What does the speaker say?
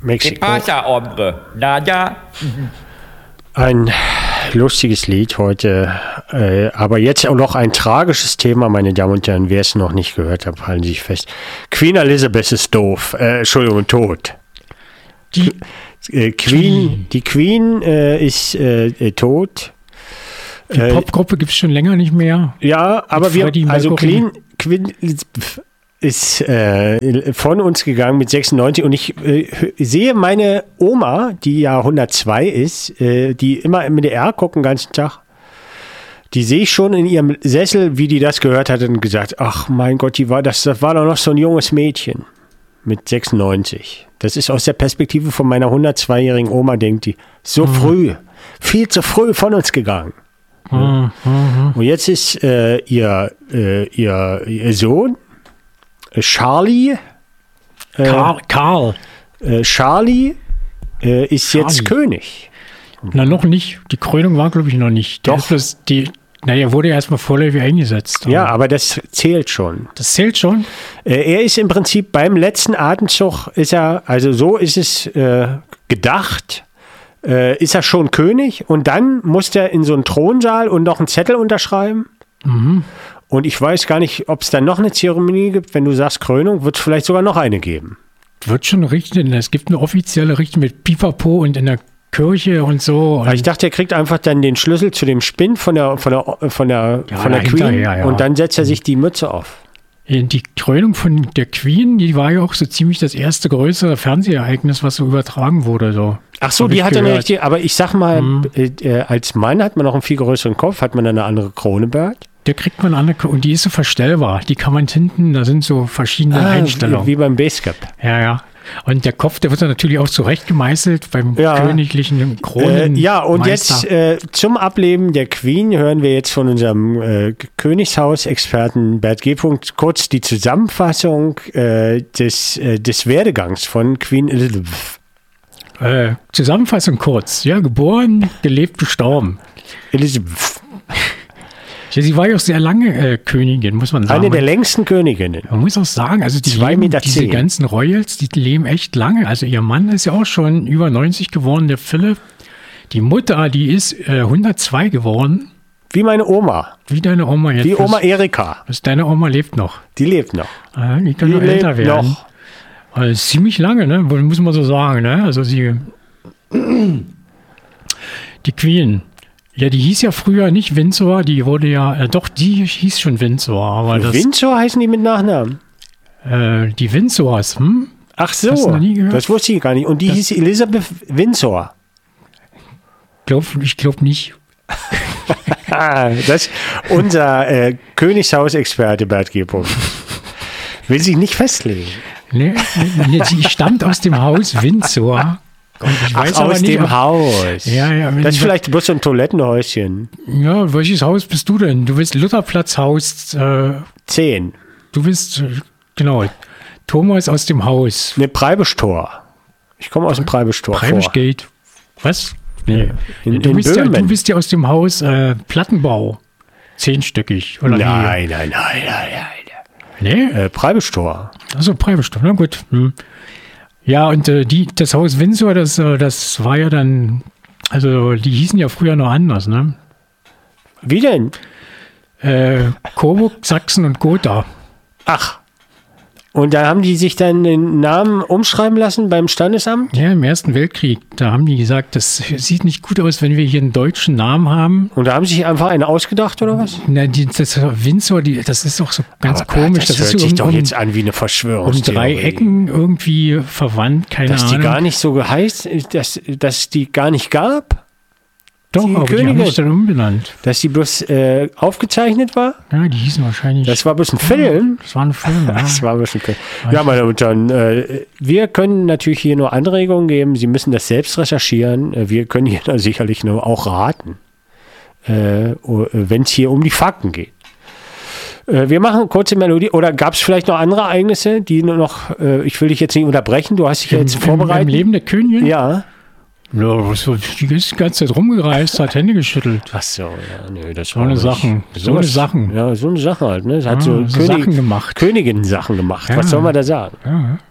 Mexiko. pasa, hombre? Nada? Ein lustiges Lied heute, aber jetzt auch noch ein tragisches Thema, meine Damen und Herren. Wer es noch nicht gehört hat, halten Sie sich fest. Queen Elizabeth ist doof, Entschuldigung, tot. Die Queen ist tot. Die Popgruppe gibt es schon länger nicht mehr. Ja, aber Queen ist von uns gegangen mit 96 und ich sehe meine Oma, die ja 102 ist, die immer im MDR guckt den ganzen Tag, die sehe ich schon in ihrem Sessel, wie die das gehört hat und gesagt, ach mein Gott, das war doch noch so ein junges Mädchen mit 96. Das ist aus der Perspektive von meiner 102-jährigen Oma, denkt die, so früh, viel zu früh von uns gegangen. Und jetzt ist ihr Sohn, Charlie. Karl. Charlie ist jetzt König. Na, noch nicht. Die Krönung war, glaube ich, noch nicht. Doch. Er wurde erstmal vorläufig eingesetzt. Ja, aber das zählt schon. Das zählt schon? Er ist im Prinzip beim letzten Atemzug, also so ist es gedacht, ist er schon König und dann muss er in so einen Thronsaal und noch einen Zettel unterschreiben. Mhm. Und ich weiß gar nicht, ob es dann noch eine Zeremonie gibt. Wenn du sagst Krönung, wird es vielleicht sogar noch eine geben. Wird schon richten. Es gibt eine offizielle Richtung mit Pipapo und in der Kirche und so. Aber ich dachte, er kriegt einfach dann den Schlüssel zu dem Spind von der Queen und dann setzt er sich die Mütze auf. Die Krönung von der Queen, die war ja auch so ziemlich das erste größere Fernsehereignis, was so übertragen wurde. So. Ach so, die hat eine richtige, aber ich sag mal, als Mann hat man noch einen viel größeren Kopf, hat man eine andere Krone, Bert? Der kriegt man an und die ist so verstellbar. Die kann man hinten, da sind so verschiedene Einstellungen. Wie beim Basecap. Ja. Und der Kopf, der wird dann natürlich auch zurecht gemeißelt beim königlichen Kronen. Ja, und jetzt zum Ableben der Queen hören wir jetzt von unserem Königshaus-Experten Bert G. kurz die Zusammenfassung des Werdegangs von Queen Elizabeth. Zusammenfassung kurz. Ja, geboren, gelebt, gestorben. Elizabeth. Ja, sie war ja auch sehr lange Königin, muss man sagen. Eine der längsten Königinnen. Man muss auch sagen, also diese ganzen Royals, die leben echt lange. Also ihr Mann ist ja auch schon über 90 geworden, der Philipp. Die Mutter, die ist 102 geworden. Wie meine Oma. Wie deine Oma jetzt. Wie Oma Erika. Deine Oma lebt noch. Die lebt noch. Die kann noch älter werden. Noch. Also ziemlich lange, ne? Muss man so sagen, ne? Also die Queen. Ja, die hieß ja früher nicht Windsor, die wurde ja, die hieß schon Windsor. Aber Windsor heißen die mit Nachnamen? Die Windsors, Ach so, das wusste ich gar nicht. Und die hieß Elizabeth Windsor? Ich glaube nicht. Das ist unser Königshausexperte Bert G. Will sich nicht festlegen. Nee, sie stammt aus dem Haus Windsor. Und ich weiß aber aus nicht, dem Haus. Ja, das ist vielleicht bloß so ein Toilettenhäuschen. Ja, welches Haus bist du denn? Du bist Lutherplatzhaus 10. Du bist, genau, Thomas aus dem Haus. Ne, Preibisch-Tor. Ich komme aus dem Preibisch-Tor. Preibisch-Gate. Was? Nee. Du bist ja aus dem Haus Plattenbau. 10-stöckig. Oder nein. Nee? Preibisch-Tor. Achso, Preibisch-Tor, na gut. Ja, und das Haus Windsor, das war ja dann, also die hießen ja früher noch anders, ne? Wie denn? Coburg, Sachsen und Gotha. Ach. Und da haben die sich dann den Namen umschreiben lassen beim Standesamt? Ja, im Ersten Weltkrieg. Da haben die gesagt, das sieht nicht gut aus, wenn wir hier einen deutschen Namen haben. Und da haben sie sich einfach einen ausgedacht, oder was? Na, das Windsor, das ist auch so ganz komisch. Das hört sich doch jetzt an wie eine Verschwörungstheorie. 3 Ecken irgendwie verwandt, keine Ahnung. Dass die gar nicht so heißt, dass die gar nicht gab? Doch, aber die haben sich dann umbenannt. Dass die bloß aufgezeichnet war? Ja, die hießen wahrscheinlich... Das war bloß ein Film? Das war ein Film, ja. Das war bloß ein Film. Ja, meine Damen und Herren, wir können natürlich hier nur Anregungen geben. Sie müssen das selbst recherchieren. Wir können hier sicherlich nur auch raten, wenn es hier um die Fakten geht. Wir machen eine kurze Melodie. Oder gab es vielleicht noch andere Ereignisse, die nur noch... ich will dich jetzt nicht unterbrechen. Du hast dich ja jetzt vorbereitet. Beim Leben der Königin? Ja. Ja, die ist die ganze Zeit rumgereist, hat Hände geschüttelt. Ach so, ja, nö, das war so eine Sache. Ja, so eine Sache halt, ne? Es hat so Sachen gemacht. Königinnen-Sachen gemacht. Ja. Was soll man da sagen? Ja.